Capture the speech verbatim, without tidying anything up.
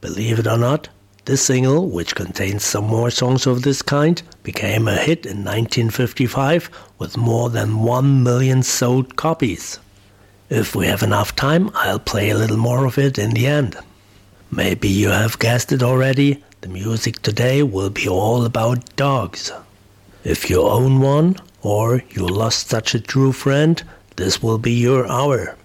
Believe it or not, this single, which contains some more songs of this kind, became a hit in nineteen fifty-five with more than one million sold copies. If we have enough time, I'll play a little more of it in the end. Maybe you have guessed it already, the music today will be all about dogs. If you own one, or you lost such a true friend, this will be your hour.